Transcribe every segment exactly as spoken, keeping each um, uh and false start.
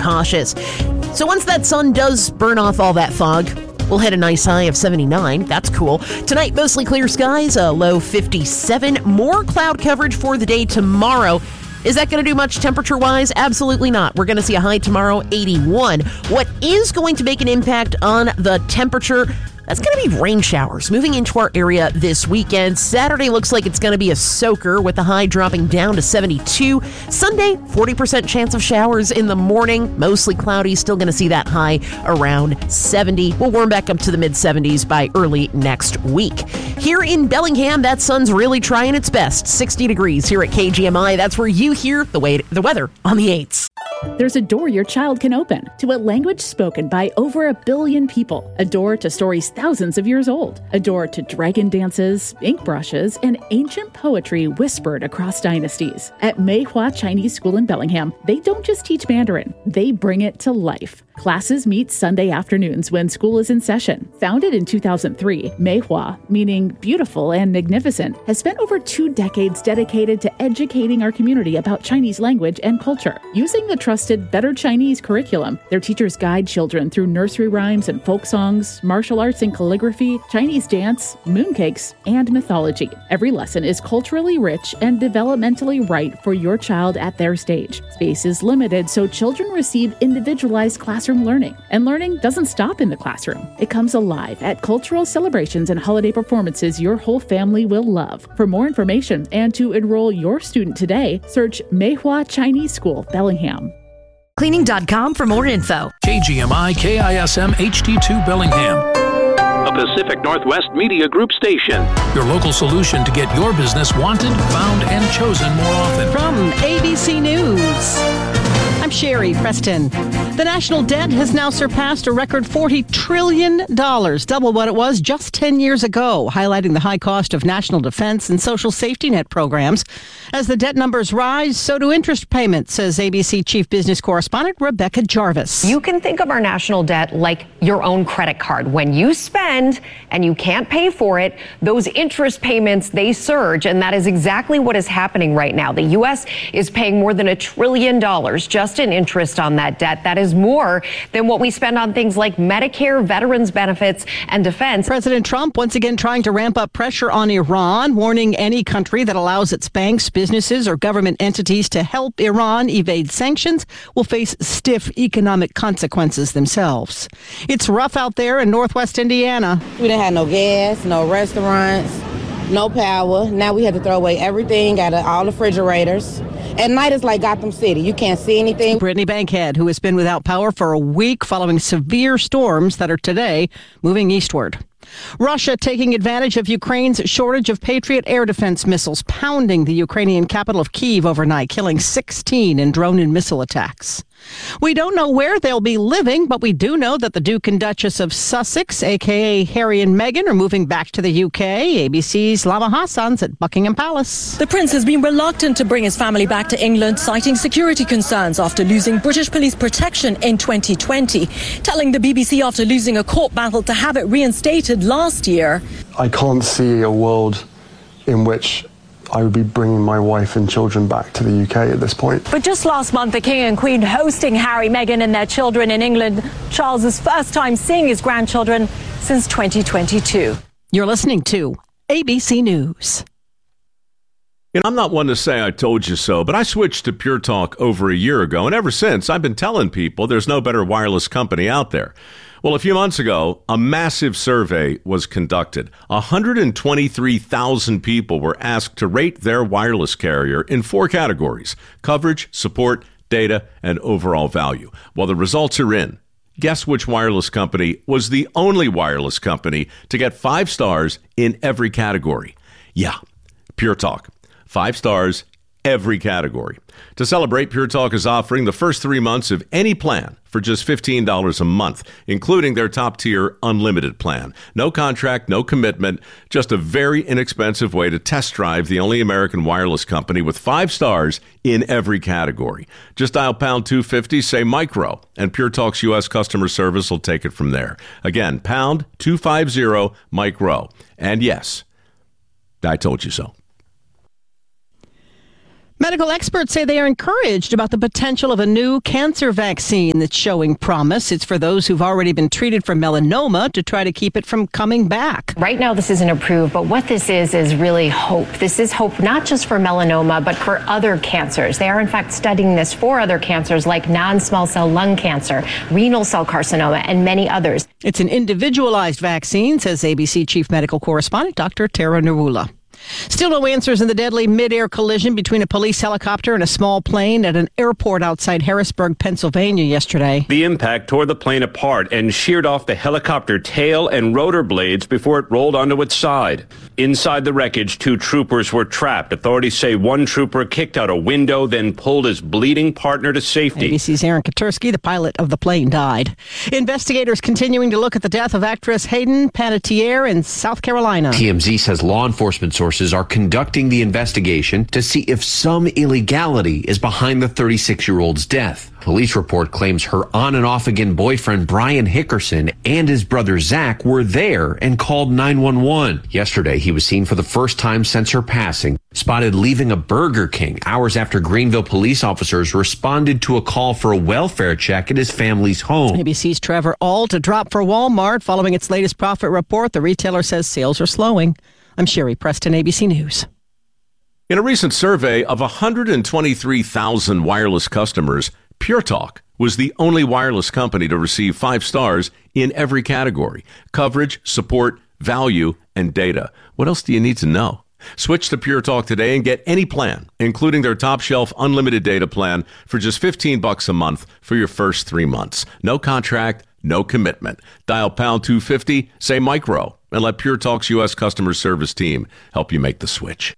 cautious. So once that sun does burn off all that fog, we'll hit a nice high of seventy-nine. That's cool. Tonight, mostly clear skies, a low fifty-seven. More cloud coverage for the day tomorrow. Is that going to do much temperature-wise? Absolutely not. We're going to see a high tomorrow, eighty-one. What is going to make an impact on the temperature? That's going to be rain showers moving into our area this weekend. Saturday looks like it's going to be a soaker with the high dropping down to seventy-two. Sunday, forty percent chance of showers in the morning. Mostly cloudy. Still going to see that high around seventy. We'll warm back up to the mid-seventies by early next week. Here in Bellingham, that sun's really trying its best. sixty degrees here at K G M I. That's where you hear the, way, the weather on the eights. There's a door your child can open to a language spoken by over a billion people. A door to stories thousands of years old. A door to dragon dances, ink brushes, and ancient poetry whispered across dynasties. At Meihua Chinese School in Bellingham, they don't just teach Mandarin, they bring it to life. Classes meet Sunday afternoons when school is in session. Founded in two thousand three, Meihua, meaning beautiful and magnificent, has spent over two decades dedicated to educating our community about Chinese language and culture. Using the trusted Better Chinese curriculum, their teachers guide children through nursery rhymes and folk songs, martial arts and calligraphy, Chinese dance, mooncakes, and mythology. Every lesson is culturally rich and developmentally right for your child at their stage. Space is limited, so children receive individualized classroom learning. And learning doesn't stop in the classroom. It comes alive at cultural celebrations and holiday performances your whole family will love. For more information and to enroll your student today, search Meihua Chinese School, Bellingham. Cleaning dot com for more info. K G M I K I S M H D two Bellingham. A Pacific Northwest Media Group station. Your local solution to get your business wanted, found, and chosen more often. From A B C News, I'm Sherry Preston. The national debt has now surpassed a record forty trillion dollars, double what it was just ten years ago, highlighting the high cost of national defense and social safety net programs. As the debt numbers rise, so do interest payments, says A B C Chief Business Correspondent Rebecca Jarvis. You can think of our national debt like your own credit card. When you spend and you can't pay for it, those interest payments, they surge, and that is exactly what is happening right now. The U S is paying more than a trillion dollars just in interest on that debt. That is more than what we spend on things like Medicare, veterans benefits, and defense. President Trump once again trying to ramp up pressure on Iran, warning any country that allows its banks, businesses, or government entities to help Iran evade sanctions will face stiff economic consequences themselves. It's rough out there in northwest Indiana. We didn't have no gas, no restaurants, no power. Now we had to throw away everything out of all the refrigerators. At night, it's like Gotham City. You can't see anything. Brittany Bankhead, who has been without power for a week following severe storms that are today moving eastward. Russia taking advantage of Ukraine's shortage of Patriot air defense missiles, pounding the Ukrainian capital of Kyiv overnight, killing sixteen in drone and missile attacks. We don't know where they'll be living, but we do know that the Duke and Duchess of Sussex, a k a. Harry and Meghan, are moving back to the U K. A B C's Lama Hassan's at Buckingham Palace. The Prince has been reluctant to bring his family back to England, citing security concerns after losing British police protection in twenty twenty, telling the B B C after losing a court battle to have it reinstated last year. I can't see a world in which I would be bringing my wife and children back to the U K at this point. But just last month, the King and Queen hosting Harry, Meghan and their children in England. Charles's first time seeing his grandchildren since twenty twenty-two. You're listening to A B C News. You know, I'm not one to say I told you so, but I switched to Pure Talk over a year ago, and ever since, I've been telling people there's no better wireless company out there. Well, a few months ago, a massive survey was conducted. one hundred twenty-three thousand people were asked to rate their wireless carrier in four categories: coverage, support, data, and overall value. Well, the results are in. Guess which wireless company was the only wireless company to get five stars in every category? Yeah, Pure Talk. Five stars, every category. To celebrate, Pure Talk is offering the first three months of any plan for just fifteen dollars a month, including their top-tier unlimited plan. No contract, no commitment, just a very inexpensive way to test drive the only American wireless company with five stars in every category. Just dial pound two fifty, say micro, and Pure Talk's U S customer service will take it from there. Again, pound two fifty, micro. And yes, I told you so. Medical experts say they are encouraged about the potential of a new cancer vaccine that's showing promise. It's for those who've already been treated for melanoma to try to keep it from coming back. Right now, this isn't approved, but what this is is really hope. This is hope not just for melanoma, but for other cancers. They are, in fact, studying this for other cancers like non-small cell lung cancer, renal cell carcinoma, and many others. It's an individualized vaccine, says A B C Chief Medical Correspondent Doctor Tara Narula. Still no answers in the deadly mid-air collision between a police helicopter and a small plane at an airport outside Harrisburg, Pennsylvania yesterday. The impact tore the plane apart and sheared off the helicopter tail and rotor blades before it rolled onto its side. Inside the wreckage, two troopers were trapped. Authorities say one trooper kicked out a window, then pulled his bleeding partner to safety. A B C's Aaron Katursky, the pilot of the plane, died. Investigators continuing to look at the death of actress Hayden Panettiere in South Carolina. T M Z says law enforcement sources are conducting the investigation to see if some illegality is behind the thirty-six-year-old's death. Police report claims her on and off again boyfriend Brian Hickerson and his brother Zach were there and called nine one one. Yesterday, he was seen for the first time since her passing, spotted leaving a Burger King hours after Greenville police officers responded to a call for a welfare check at his family's home. A B C's Trevor Ault to drop for Walmart following its latest profit report. The retailer says sales are slowing. I'm Sherry Preston, A B C News. In a recent survey of one hundred twenty-three thousand wireless customers, Pure Talk was the only wireless company to receive five stars in every category: coverage, support, value, and data. What else do you need to know? Switch to Pure Talk today and get any plan, including their top shelf unlimited data plan, for just fifteen bucks a month for your first three months. No contract, no commitment. Dial pound two fifty, say micro, and let Pure Talk's U S customer service team help you make the switch.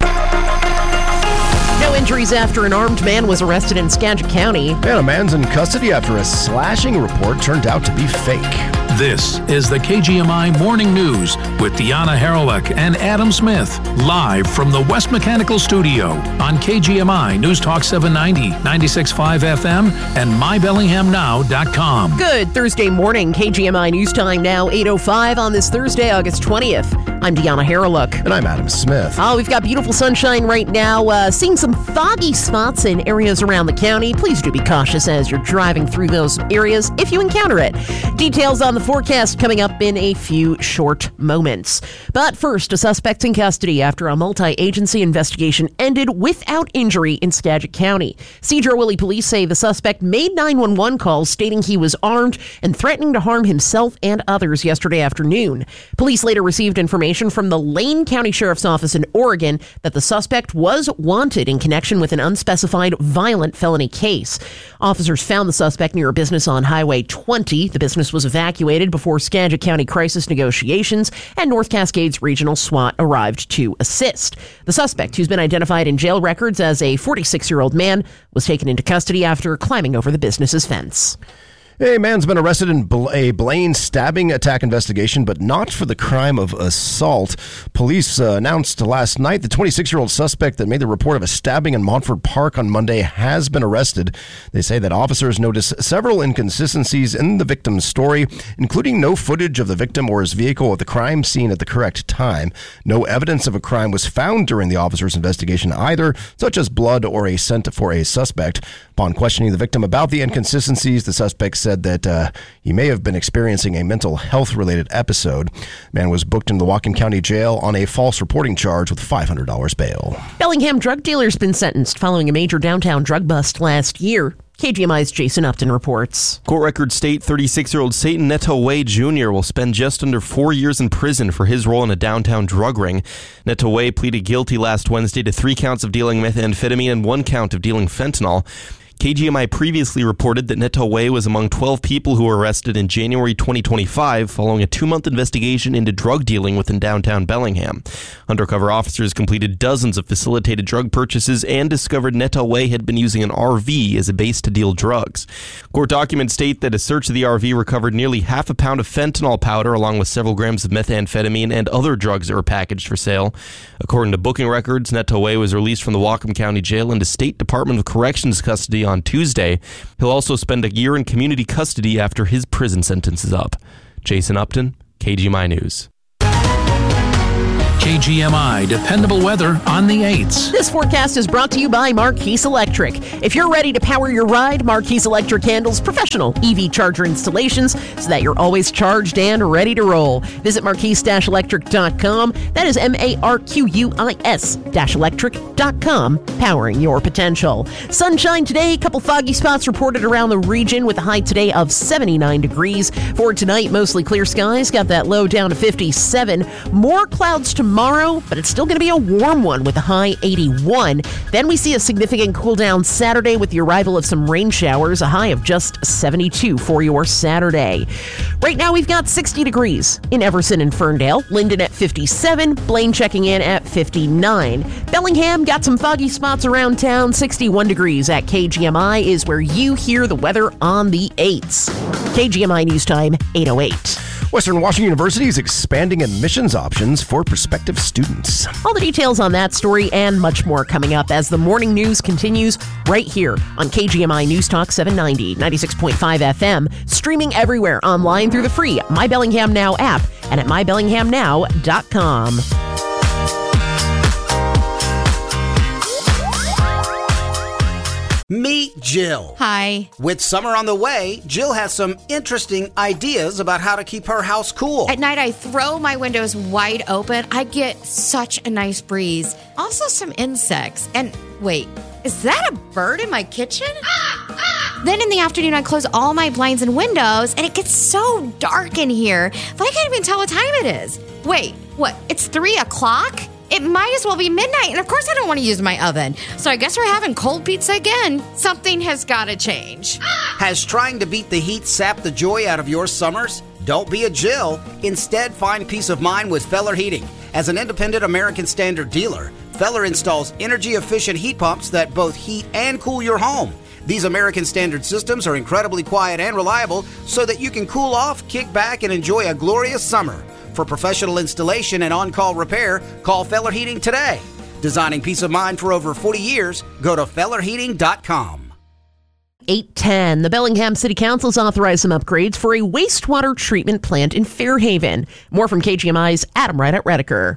No injuries after an armed man was arrested in Skagit County. And a man's in custody after a slashing report turned out to be fake. This is the K G M I Morning News with Deanna Haralick and Adam Smith, live from the West Mechanical Studio on K G M I News Talk seven ninety, ninety-six point five F M, and my bellingham now dot com. Good Thursday morning. K G M I News Time now, eight oh five on this Thursday, August twentieth. I'm Deanna Haralick. And I'm Adam Smith. Oh, we've got beautiful sunshine right now. Uh, seeing some foggy spots in areas around the county. Please do be cautious as you're driving through those areas if you encounter it. Details on the forecast coming up in a few short moments. But first, a suspect in custody after a multi-agency investigation ended without injury in Skagit County. Sedro-Woolley police say the suspect made nine one one calls stating he was armed and threatening to harm himself and others yesterday afternoon. Police later received information from the Lane County Sheriff's Office in Oregon that the suspect was wanted in connection with an unspecified violent felony case. Officers found the suspect near a business on Highway twenty. The business was evacuated before Skagit County Crisis Negotiations and North Cascades Regional SWAT arrived to assist. The suspect, who's been identified in jail records as a forty-six-year-old man, was taken into custody after climbing over the business's fence. A man's been arrested in a Blaine stabbing attack investigation, but not for the crime of assault. Police uh, announced last night the twenty-six-year-old suspect that made the report of a stabbing in Montford Park on Monday has been arrested. They say that officers noticed several inconsistencies in the victim's story, including no footage of the victim or his vehicle at the crime scene at the correct time. No evidence of a crime was found during the officers' investigation either, such as blood or a scent for a suspect. Upon questioning the victim about the inconsistencies, the suspect said said that uh, he may have been experiencing a mental health-related episode. Man was booked into the Whatcom County Jail on a false reporting charge with five hundred dollars bail. Bellingham drug dealer's been sentenced following a major downtown drug bust last year. K G M I's Jason Upton reports. Court records state thirty-six-year-old Satan Neto Way Junior will spend just under four years in prison for his role in a downtown drug ring. Neto Way pleaded guilty last Wednesday to three counts of dealing methamphetamine and one count of dealing fentanyl. K G M I previously reported that Neto Way was among twelve people who were arrested in January twenty twenty-five following a two-month investigation into drug dealing within downtown Bellingham. Undercover officers completed dozens of facilitated drug purchases and discovered Neto Way had been using an R V as a base to deal drugs. Court documents state that a search of the R V recovered nearly half a pound of fentanyl powder along with several grams of methamphetamine and other drugs that were packaged for sale. According to booking records, Neto Way was released from the Whatcom County Jail into State Department of Corrections custody on Tuesday. He'll also spend a year in community custody after his prison sentence is up. Jason Upton, K G M I News. K G M I dependable weather on the eights. This forecast is brought to you by Marquise Electric. If you're ready to power your ride, Marquise Electric handles professional E V charger installations so that you're always charged and ready to roll. Visit marquise electric dot com. That is M A R Q U I S electric dot com, powering your potential. Sunshine today, a couple foggy spots reported around the region with a high today of seventy-nine degrees. For tonight, mostly clear skies, got that low down to fifty-seven. More clouds tomorrow, but it's still going to be a warm one with a high eighty-one. Then we see a significant cool down Saturday with the arrival of some rain showers, a high of just seventy-two for your Saturday. Right now, we've got sixty degrees in Everson and Ferndale, Linden at fifty-seven, Blaine checking in at fifty-nine. Bellingham got some foggy spots around town, sixty-one degrees at K G M I is where you hear the weather on the eights. K G M I News Time, eight oh eight. Western Washington University is expanding admissions options for prospective students. All the details on that story and much more coming up as the morning news continues right here on K G M I News Talk seven ninety, ninety-six point five F M, streaming everywhere online through the free My Bellingham Now app and at my bellingham now dot com. Meet Jill. Hi. With summer on the way, Jill has some interesting ideas about how to keep her house cool. At night, I throw my windows wide open. I get such a nice breeze. Also, some insects. And wait, is that a bird in my kitchen? Then in the afternoon, I close all my blinds and windows, and it gets so dark in here that I can't even tell what time it is. Wait, what? It's three o'clock? It might as well be midnight, and of course I don't want to use my oven. So I guess we're having cold pizza again. Something has got to change. Has trying to beat the heat sapped the joy out of your summers? Don't be a Jill. Instead, find peace of mind with Feller Heating. As an independent American Standard dealer, Feller installs energy-efficient heat pumps that both heat and cool your home. These American Standard systems are incredibly quiet and reliable so that you can cool off, kick back, and enjoy a glorious summer. For professional installation and on-call repair, call Feller Heating today. Designing peace of mind for over forty years, go to feller heating dot com. eight ten. The Bellingham City Council's authorized some upgrades for a wastewater treatment plant in Fairhaven. More from K G M I's Adam Wright at Redeker.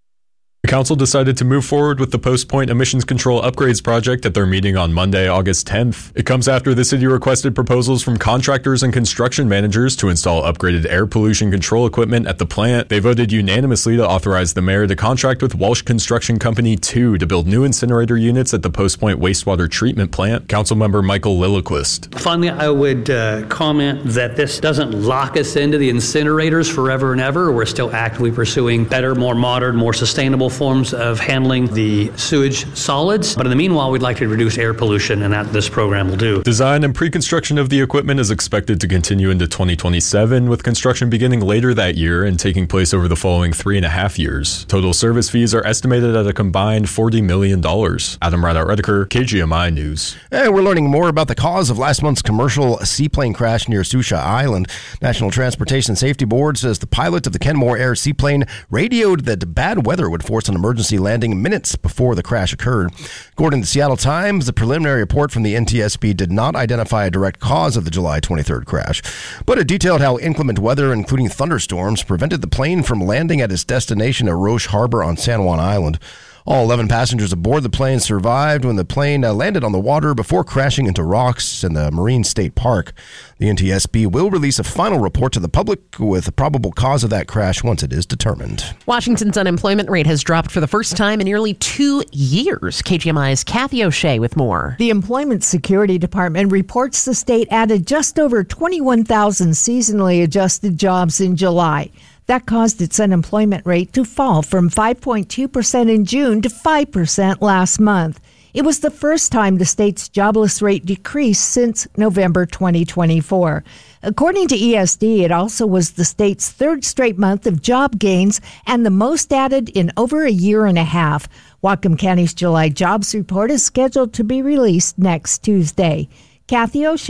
The council decided to move forward with the Post Point Emissions Control Upgrades project at their meeting on Monday, August tenth. It comes after the city requested proposals from contractors and construction managers to install upgraded air pollution control equipment at the plant. They voted unanimously to authorize the mayor to contract with Walsh Construction Company two to build new incinerator units at the Post Point Wastewater Treatment Plant. Councilmember Michael Lilliquist. Finally, I would uh, comment that this doesn't lock us into the incinerators forever and ever. We're still actively pursuing better, more modern, more sustainable forms of handling the sewage solids. But in the meanwhile, we'd like to reduce air pollution, and that this program will do. Design and pre-construction of the equipment is expected to continue into twenty twenty-seven, with construction beginning later that year and taking place over the following three and a half years. Total service fees are estimated at a combined forty million dollars. Adam Wright at Redeker, K G M I News. And we're learning more about the cause of last month's commercial seaplane crash near Susha Island. National Transportation Safety Board says the pilot of the Kenmore Air seaplane radioed that bad weather would force an emergency landing minutes before the crash occurred. According to the Seattle Times, the preliminary report from the N T S B did not identify a direct cause of the July twenty-third crash, but it detailed how inclement weather, including thunderstorms, prevented the plane from landing at its destination at Roche Harbor on San Juan Island. All eleven passengers aboard the plane survived when the plane uh, landed on the water before crashing into rocks in the Marine State Park. The N T S B will release a final report to the public with the probable cause of that crash once it is determined. Washington's unemployment rate has dropped for the first time in nearly two years. K G M I's Kathy O'Shea with more. The Employment Security Department reports the state added just over twenty-one thousand seasonally adjusted jobs in July. That caused its unemployment rate to fall from five point two percent in June to five percent last month. It was the first time the state's jobless rate decreased since November twenty twenty-four. According to E S D, it also was the state's third straight month of job gains and the most added in over a year and a half. Whatcom County's July jobs report is scheduled to be released next Tuesday. Kathy O'Shea,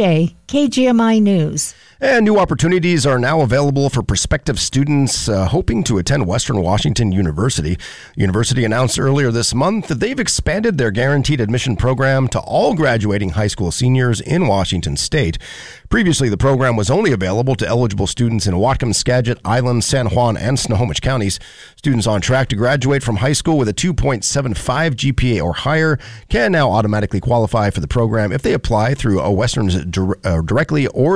K G M I News. And new opportunities are now available for prospective students uh, hoping to attend Western Washington University. The university announced earlier this month that they've expanded their guaranteed admission program to all graduating high school seniors in Washington state. Previously, the program was only available to eligible students in Whatcom, Skagit, Island, San Juan, and Snohomish counties. Students on track to graduate from high school with a two point seven five G P A or higher can now automatically qualify for the program if they apply through a Western's dir- uh, directly or